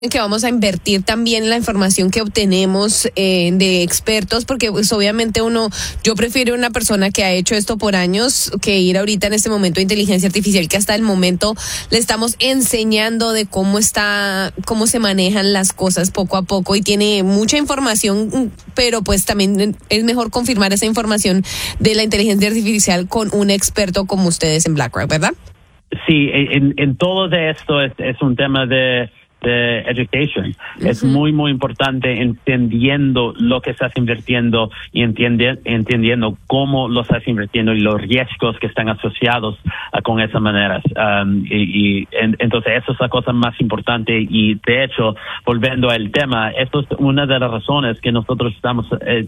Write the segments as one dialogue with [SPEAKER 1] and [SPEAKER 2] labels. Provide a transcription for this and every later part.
[SPEAKER 1] que vamos a invertir también en la información que obtenemos de expertos, porque pues obviamente yo prefiero una persona que ha hecho esto por años que ir ahorita en este momento de inteligencia artificial, que hasta el momento le estamos enseñando de cómo se manejan las cosas poco a poco, y tiene mucha información, pero pues también es mejor confirmar esa información de la inteligencia artificial con un experto como ustedes en BlackRock, ¿verdad?
[SPEAKER 2] Sí, en todo de esto es un tema de education. Uh-huh. Es muy, muy importante entendiendo lo que estás invirtiendo y entendiendo cómo lo estás invirtiendo y los riesgos que están asociados con esa manera. Entonces, eso es la cosa más importante, y de hecho, volviendo al tema, esto es una de las razones que nosotros estamos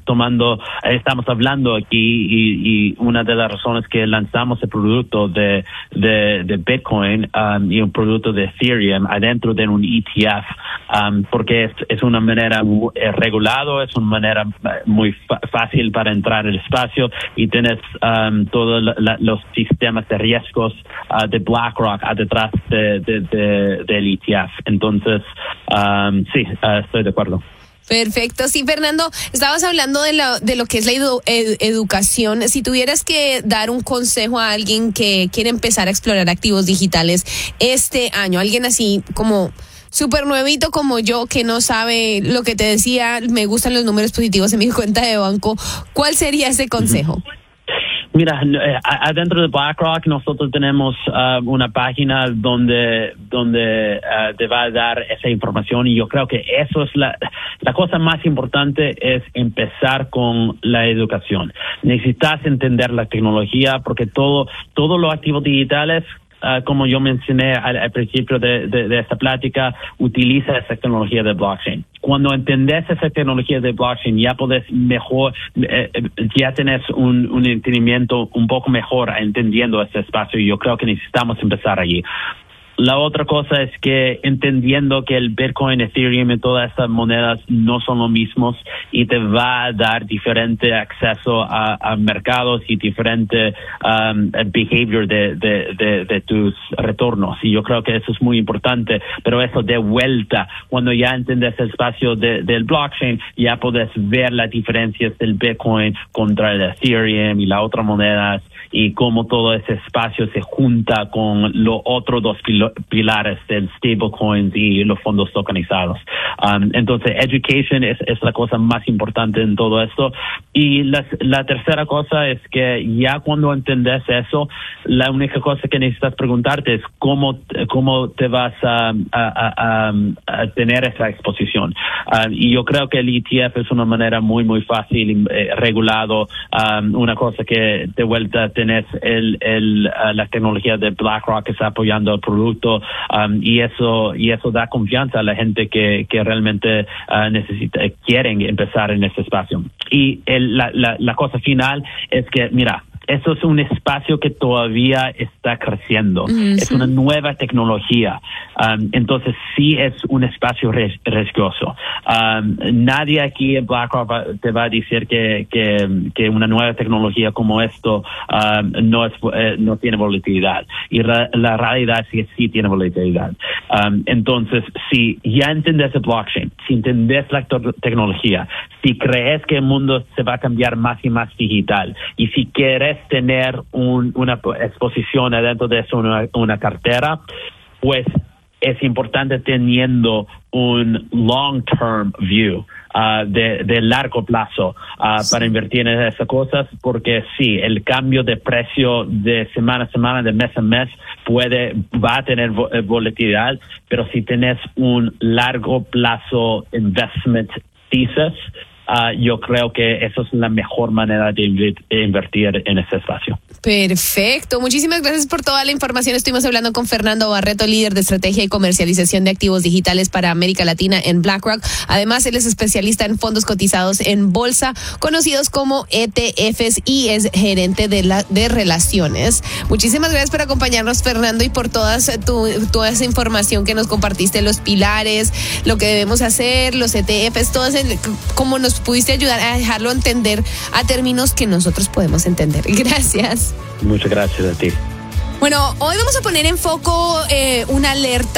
[SPEAKER 2] hablando aquí, y una de las razones que lanzamos el producto de Bitcoin y un producto de Ethereum adentro de un ETF, porque es una manera regulado, es una manera muy fácil para entrar al espacio, y tienes todos los sistemas de riesgos de BlackRock detrás del ETF. Entonces, sí, estoy de acuerdo.
[SPEAKER 1] Perfecto. Sí, Fernando, estabas hablando de lo que es la educación. Si tuvieras que dar un consejo a alguien que quiere empezar a explorar activos digitales este año, alguien así como súper nuevito como yo, que no sabe, lo que te decía, me gustan los números positivos en mi cuenta de banco, ¿cuál sería ese consejo?
[SPEAKER 2] Mira, adentro de BlackRock nosotros tenemos una página donde te va a dar esa información, y yo creo que eso es la cosa más importante, es empezar con la educación. Necesitas entender la tecnología, porque todos los activos digitales, como yo mencioné al principio de esta plática, utiliza esa tecnología de blockchain. Cuando entendés esa tecnología de blockchain, ya podés ya tenés un entendimiento un poco mejor entendiendo este espacio, y yo creo que necesitamos empezar allí. La otra cosa es que entendiendo que el Bitcoin, Ethereum y todas estas monedas no son lo mismos, y te va a dar diferente acceso a mercados y diferente behavior de tus retornos. Y yo creo que eso es muy importante, pero eso de vuelta, cuando ya entiendes el espacio del blockchain, ya puedes ver las diferencias del Bitcoin contra el Ethereum y las otras monedas, y cómo todo ese espacio se junta con los otros dos pilares del stablecoins y los fondos tokenizados. Entonces, education es la cosa más importante en todo esto. Y la tercera cosa es que ya cuando entendés eso, la única cosa que necesitas preguntarte es cómo te vas a tener esa exposición. Y yo creo que el ETF es una manera muy, muy fácil, regulado, una cosa que de vuelta tenés la tecnología de BlackRock que está apoyando el producto, y eso da confianza a la gente que realmente quieren empezar en este espacio. Y la cosa final es que, mira, eso es un espacio que todavía está creciendo. Uh-huh. Es una nueva tecnología. Entonces, sí es un espacio riesgoso. Nadie aquí en BlackRock te va a decir que una nueva tecnología como esto no tiene volatilidad. Y la realidad es que sí tiene volatilidad. Entonces, si ya entendés el blockchain, si entendés la tecnología, si crees que el mundo se va a cambiar más y más digital, y si quieres tener una exposición adentro de eso, una cartera, pues es importante teniendo un long-term view de largo plazo para invertir en esas cosas, porque sí, el cambio de precio de semana a semana, de mes a mes, va a tener volatilidad, pero si tenés un largo plazo investment thesis, yo creo que eso es la mejor manera de invertir en ese espacio.
[SPEAKER 1] Perfecto. Muchísimas gracias por toda la información. Estuvimos hablando con Fernando Barreto, líder de estrategia y comercialización de activos digitales para América Latina en BlackRock. Además, él es especialista en fondos cotizados en bolsa, conocidos como ETFs, y es gerente de relaciones. Muchísimas gracias por acompañarnos, Fernando, y por toda esa información que nos compartiste, los pilares, lo que debemos hacer, los ETFs, cómo nos pudiste ayudar a dejarlo entender a términos que nosotros podemos entender. Gracias.
[SPEAKER 2] Muchas gracias a ti.
[SPEAKER 1] Bueno, hoy vamos a poner en foco una alerta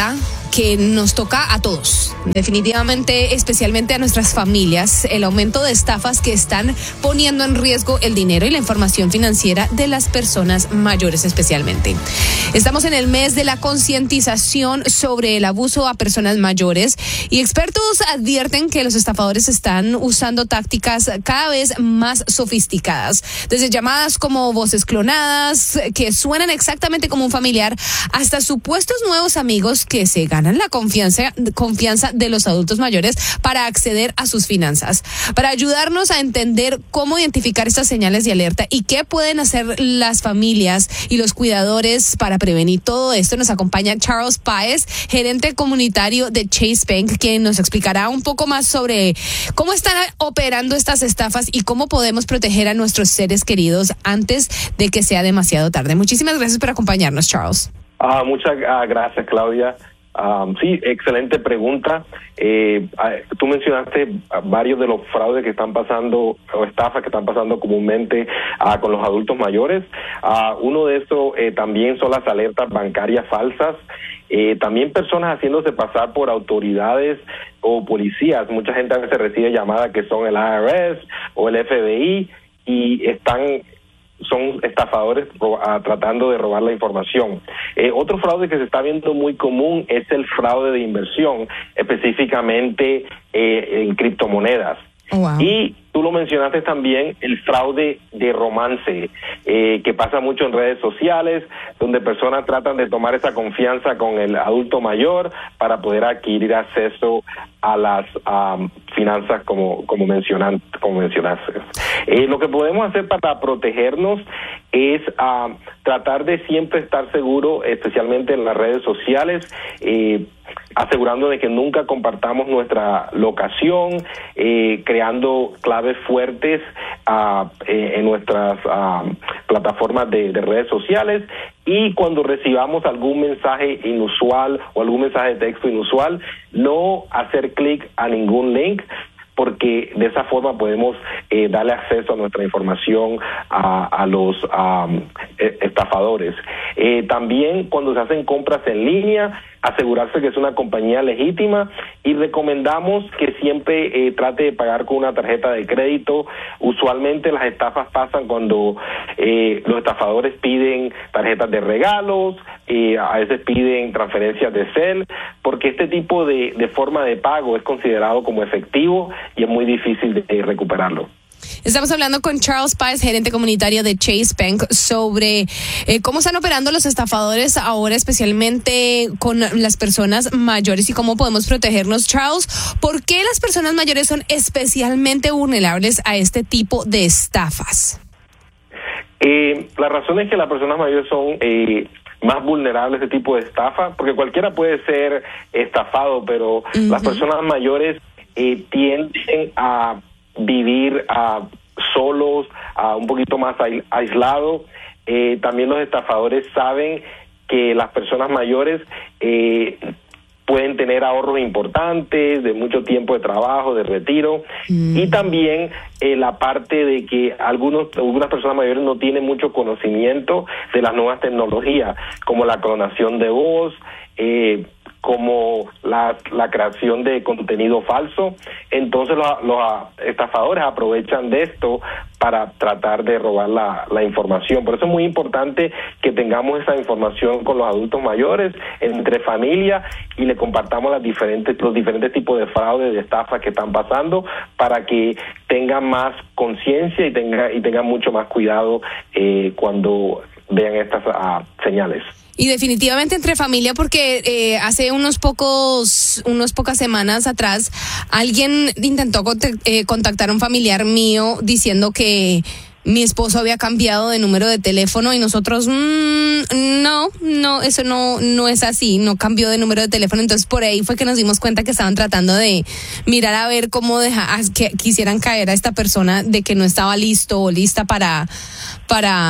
[SPEAKER 1] que nos toca a todos, definitivamente, especialmente a nuestras familias, el aumento de estafas que están poniendo en riesgo el dinero y la información financiera de las personas mayores especialmente. Estamos en el mes de la concientización sobre el abuso a personas mayores y expertos advierten que los estafadores están usando tácticas cada vez más sofisticadas, desde llamadas como voces clonadas que suenan exactamente como un familiar hasta supuestos nuevos amigos que se ganan la confianza de los adultos mayores para acceder a sus finanzas. Para ayudarnos a entender cómo identificar estas señales de alerta y qué pueden hacer las familias y los cuidadores para prevenir todo esto, nos acompaña Charles Páez, gerente comunitario de Chase Bank, quien nos explicará un poco más sobre cómo están operando estas estafas y cómo podemos proteger a nuestros seres queridos antes de que sea demasiado tarde. Muchísimas gracias por acompañarnos, Charles.
[SPEAKER 3] Muchas gracias, Claudia. Sí, excelente pregunta. Tú mencionaste varios de los fraudes que están pasando o estafas que están pasando comúnmente con los adultos mayores. Uno de estos también son las alertas bancarias falsas. También personas haciéndose pasar por autoridades o policías. Mucha gente a veces recibe llamadas que son el IRS o el FBI y son estafadores tratando de robar la información. Otro fraude que se está viendo muy común es el fraude de inversión, específicamente en criptomonedas.
[SPEAKER 1] Oh, wow.
[SPEAKER 3] Y tú lo mencionaste también, el fraude de romance, que pasa mucho en redes sociales, donde personas tratan de tomar esa confianza con el adulto mayor para poder adquirir acceso a las finanzas como mencionaste. Lo que podemos hacer para protegernos es tratar de siempre estar seguro, especialmente en las redes sociales, asegurando de que nunca compartamos nuestra locación, creando claves fuertes en nuestras plataformas de redes sociales, y cuando recibamos algún mensaje inusual o algún mensaje de texto inusual, no hacer clic a ningún link, porque de esa forma podemos darle acceso a nuestra información a los estafadores. También cuando se hacen compras en línea, asegurarse que es una compañía legítima, y recomendamos que siempre trate de pagar con una tarjeta de crédito. Usualmente las estafas pasan cuando los estafadores piden tarjetas de regalos, a veces piden transferencias de Zelle, porque este tipo de forma de pago es considerado como efectivo y es muy difícil de recuperarlo.
[SPEAKER 1] Estamos hablando con Charles Páez, gerente comunitario de Chase Bank, sobre cómo están operando los estafadores ahora, especialmente con las personas mayores, y cómo podemos protegernos. Charles, ¿por qué las personas mayores son especialmente vulnerables a este tipo de estafas?
[SPEAKER 3] La razón es que las personas mayores son más vulnerables a este tipo de estafa, porque cualquiera puede ser estafado, pero las personas mayores tienden a vivir solos, un poquito más aislados. También los estafadores saben que las personas mayores pueden tener ahorros importantes de mucho tiempo de trabajo, de retiro, y también la parte de que algunas personas mayores no tienen mucho conocimiento de las nuevas tecnologías, como la clonación de voz, como la creación de contenido falso. Entonces los estafadores aprovechan de esto para tratar de robar la información. Por eso es muy importante que tengamos esa información con los adultos mayores, entre familia, y le compartamos los diferentes tipos de fraude, de estafas que están pasando, para que tengan más conciencia y tengan mucho más cuidado cuando vean estas señales.
[SPEAKER 1] Y definitivamente entre familia, porque hace unas pocas semanas atrás alguien intentó contactar a un familiar mío diciendo que mi esposo había cambiado de número de teléfono, y nosotros no, eso no es así, no cambió de número de teléfono. Entonces por ahí fue que nos dimos cuenta que estaban tratando de mirar a ver cómo que quisieran caer a esta persona de que no estaba listo o lista para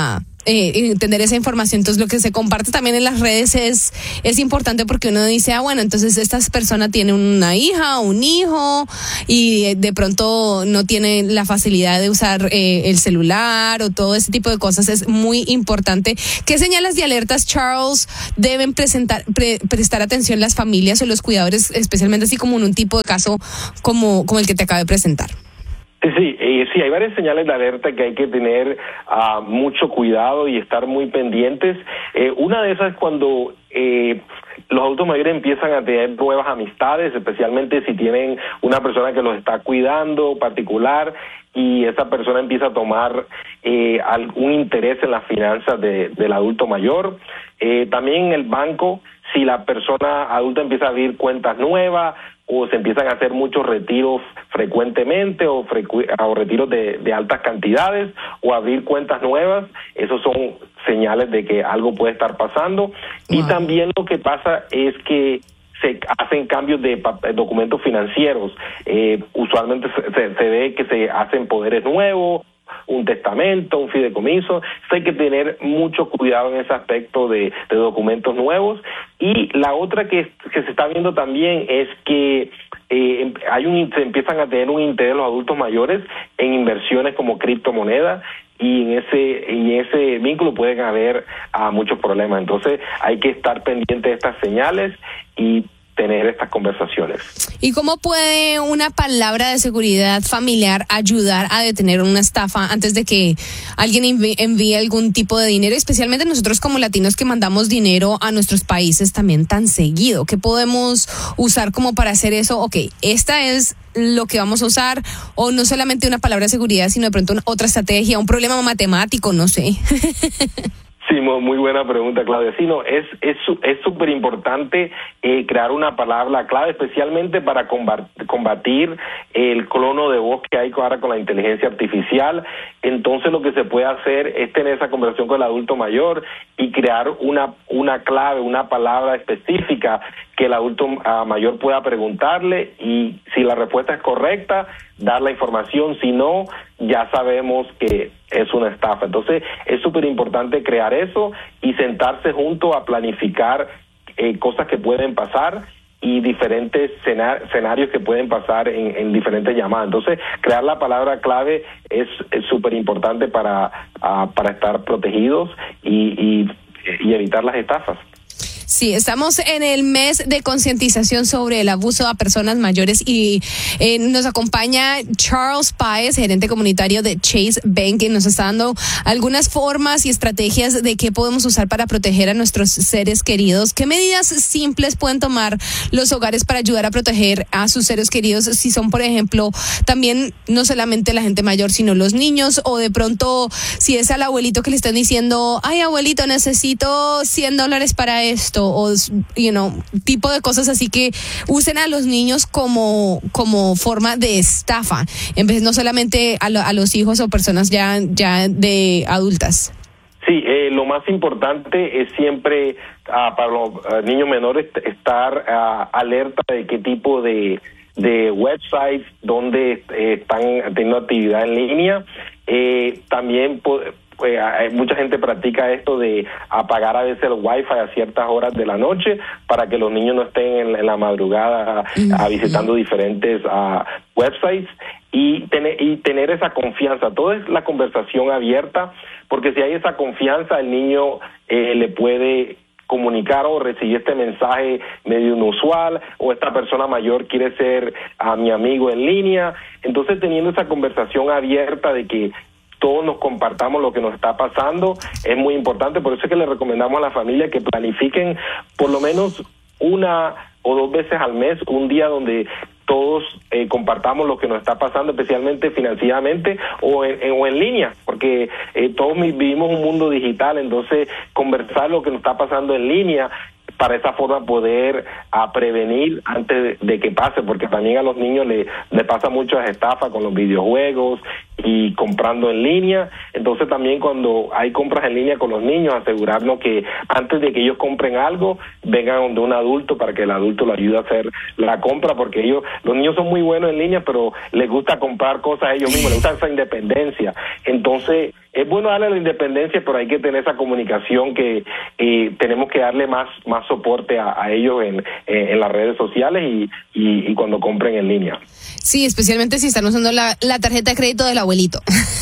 [SPEAKER 1] entender esa información. Entonces lo que se comparte también en las redes es importante, porque uno dice, bueno, entonces esta persona tiene una hija o un hijo y de pronto no tiene la facilidad de usar el celular o todo ese tipo de cosas. Es muy importante. ¿Qué señales de alertas, Charles, deben prestar atención las familias o los cuidadores, especialmente así como en un tipo de caso como el que te acabo de presentar?
[SPEAKER 3] Sí, hay varias señales de alerta que hay que tener mucho cuidado y estar muy pendientes. Una de esas es cuando los adultos mayores empiezan a tener nuevas amistades, especialmente si tienen una persona que los está cuidando particular y esa persona empieza a tomar algún interés en las finanzas del adulto mayor. También en el banco, si la persona adulta empieza a abrir cuentas nuevas o se empiezan a hacer muchos retiros frecuentemente o retiros de altas cantidades o abrir cuentas nuevas, esos son señales de que algo puede estar pasando. Y también lo que pasa es que se hacen cambios de documentos financieros. Usualmente se ve que se hacen poderes nuevos, un testamento, un fideicomiso. Hay que tener mucho cuidado en ese aspecto de documentos nuevos. Y la otra que se está viendo también es que se empiezan a tener un interés los adultos mayores en inversiones como criptomonedas, y en ese vínculo pueden haber muchos problemas. Entonces hay que estar pendiente de estas señales y tener estas conversaciones.
[SPEAKER 1] ¿Y cómo puede una palabra de seguridad familiar ayudar a detener una estafa antes de que alguien envíe algún tipo de dinero, especialmente nosotros como latinos que mandamos dinero a nuestros países también tan seguido? ¿Qué podemos usar como para hacer eso? Ok, esta es lo que vamos a usar, o no solamente una palabra de seguridad, sino de pronto otra estrategia, un problema matemático, no sé.
[SPEAKER 3] Sí, muy buena pregunta, Claudia. Sí, no, es súper importante crear una palabra clave, especialmente para combatir el clono de voz que hay ahora con la inteligencia artificial. Entonces lo que se puede hacer es tener esa conversación con el adulto mayor y crear una clave, una palabra específica que el adulto mayor pueda preguntarle, y si la respuesta es correcta, dar la información. Si no, ya sabemos que es una estafa. Entonces es súper importante crear eso y sentarse juntos a planificar cosas que pueden pasar y diferentes escenarios que pueden pasar en diferentes llamadas. Entonces crear la palabra clave es súper importante para estar protegidos y evitar las estafas.
[SPEAKER 1] Sí, estamos en el mes de concientización sobre el abuso a personas mayores y nos acompaña Charles Páez, gerente comunitario de Chase Bank, que nos está dando algunas formas y estrategias de qué podemos usar para proteger a nuestros seres queridos. ¿Qué medidas simples pueden tomar los hogares para ayudar a proteger a sus seres queridos, si son, por ejemplo, también no solamente la gente mayor, sino los niños, o de pronto si es al abuelito que le están diciendo, ay, abuelito, necesito $100 para esto, o tipo de cosas así, que usen a los niños como forma de estafa, en vez no solamente a los hijos o personas ya de adultas?
[SPEAKER 3] Sí, lo más importante es siempre para los niños menores estar alerta de qué tipo de websites donde están teniendo actividad en línea. También mucha gente practica esto de apagar a veces el wifi a ciertas horas de la noche para que los niños no estén en la madrugada visitando diferentes websites, y tener esa confianza. Todo es la conversación abierta, porque si hay esa confianza, el niño le puede comunicar o recibir este mensaje medio inusual, o esta persona mayor quiere ser mi amigo en línea. Entonces, teniendo esa conversación abierta de que todos nos compartamos lo que nos está pasando es muy importante. Por eso es que le recomendamos a la familia que planifiquen por lo menos 1 o 2 veces al mes un día donde todos compartamos lo que nos está pasando, especialmente financieramente o en línea, porque todos vivimos un mundo digital. Entonces conversar lo que nos está pasando en línea, para esa forma poder prevenir antes de que pase, porque también a los niños le pasa muchas estafas con los videojuegos y comprando en línea. Entonces también cuando hay compras en línea con los niños, asegurarnos que antes de que ellos compren algo, vengan de un adulto para que el adulto lo ayude a hacer la compra, porque los niños son muy buenos en línea, pero les gusta comprar cosas a ellos mismos, les gusta esa independencia. Entonces es bueno darle la independencia, pero hay que tener esa comunicación que tenemos que darle más soporte a ellos en las redes sociales y cuando compren en línea.
[SPEAKER 1] Sí, especialmente si están usando la tarjeta de crédito del abuelito.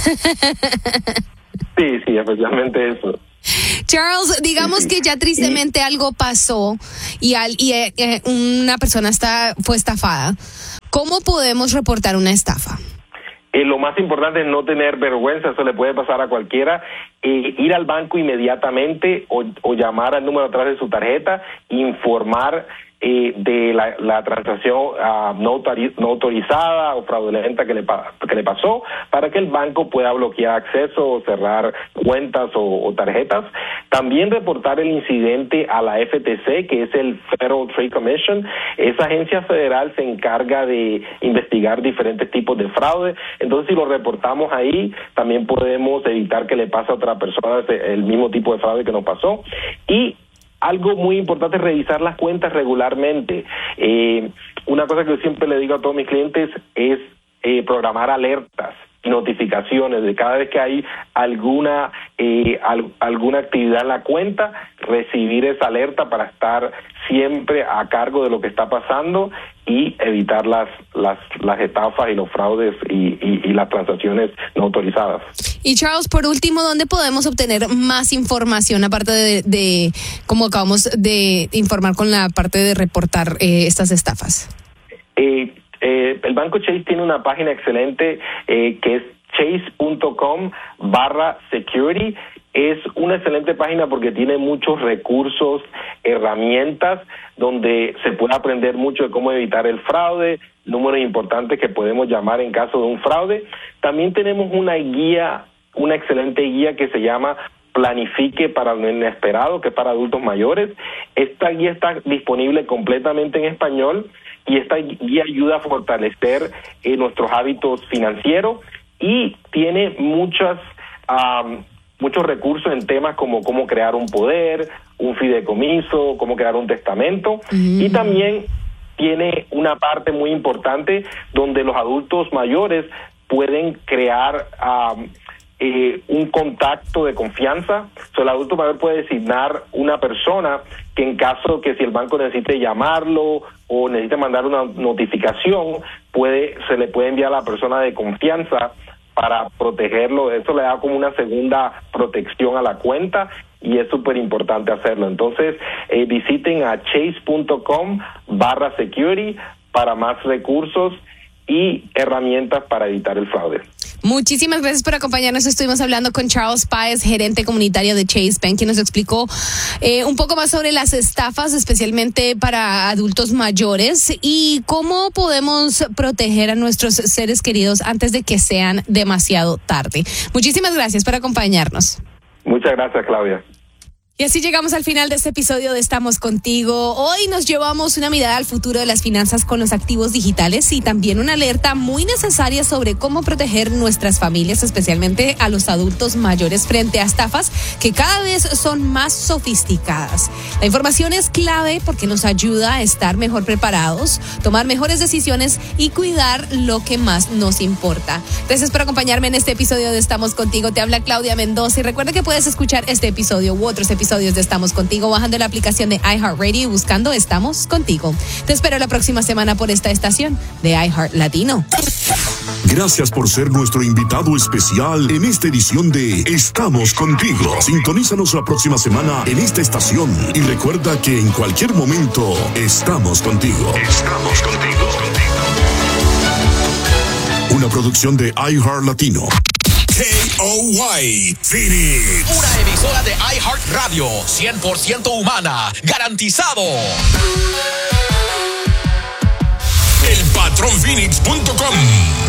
[SPEAKER 3] Sí, especialmente eso.
[SPEAKER 1] Charles, digamos que ya tristemente algo pasó y una persona fue estafada. ¿Cómo podemos reportar una estafa?
[SPEAKER 3] Lo más importante es no tener vergüenza, eso le puede pasar a cualquiera. Ir al banco inmediatamente o llamar al número atrás de su tarjeta, informar de la transacción no autorizada o fraudulenta que le pasó, para que el banco pueda bloquear acceso o cerrar cuentas o tarjetas. También reportar el incidente a la FTC, que es el Federal Trade Commission. Esa agencia federal se encarga de investigar diferentes tipos de fraude. Entonces, si lo reportamos ahí, también podemos evitar que le pase a otra persona el mismo tipo de fraude que nos pasó. Y algo muy importante es revisar las cuentas regularmente. Una cosa que yo siempre le digo a todos mis clientes es programar alertas y notificaciones de cada vez que hay alguna actividad en la cuenta, recibir esa alerta para estar siempre a cargo de lo que está pasando y evitar las estafas y los fraudes y las transacciones no autorizadas.
[SPEAKER 1] Y Charles, por último, ¿dónde podemos obtener más información aparte de como acabamos de informar con la parte de reportar estas estafas?
[SPEAKER 3] El Banco Chase tiene una página excelente que es chase.com/security. Es una excelente página porque tiene muchos recursos, herramientas, donde se puede aprender mucho de cómo evitar el fraude, números importantes que podemos llamar en caso de un fraude. También tenemos una excelente guía que se llama Planifique para lo inesperado, que es para adultos mayores. Esta guía está disponible completamente en español y esta guía ayuda a fortalecer nuestros hábitos financieros y tiene muchos recursos en temas como cómo crear un poder, un fideicomiso, cómo crear un testamento. Y también tiene una parte muy importante donde los adultos mayores pueden crear un contacto de confianza. El adulto mayor puede designar una persona que en caso que si el banco necesite llamarlo o necesite mandar una notificación, se le puede enviar a la persona de confianza para protegerlo. Eso le da como una segunda protección a la cuenta y es súper importante hacerlo. Entonces, visiten a chase.com/security para más recursos y herramientas para evitar el fraude.
[SPEAKER 1] Muchísimas gracias por acompañarnos. Estuvimos hablando con Charles Páez, gerente comunitario de Chase Bank, quien nos explicó un poco más sobre las estafas, especialmente para adultos mayores, y cómo podemos proteger a nuestros seres queridos antes de que sean demasiado tarde. Muchísimas gracias por acompañarnos.
[SPEAKER 3] Muchas gracias, Claudia.
[SPEAKER 1] Y así llegamos al final de este episodio de Estamos Contigo. Hoy nos llevamos una mirada al futuro de las finanzas con los activos digitales y también una alerta muy necesaria sobre cómo proteger nuestras familias, especialmente a los adultos mayores, frente a estafas que cada vez son más sofisticadas. La información es clave porque nos ayuda a estar mejor preparados, tomar mejores decisiones y cuidar lo que más nos importa. Gracias por acompañarme en este episodio de Estamos Contigo. Te habla Claudia Mendoza y recuerda que puedes escuchar este episodio u otros episodios de Estamos Contigo bajando la aplicación de iHeartRadio y buscando Estamos Contigo. Te espero la próxima semana por esta estación de iHeart Latino.
[SPEAKER 4] Gracias por ser nuestro invitado especial en esta edición de Estamos Contigo. Sintonízanos la próxima semana en esta estación y recuerda que en cualquier momento estamos contigo. Estamos contigo. Una producción de iHeart Latino. KOY Phoenix.
[SPEAKER 5] Una emisora de iHeart Radio, 100% humana, garantizado.
[SPEAKER 4] ElPatronPhoenix.com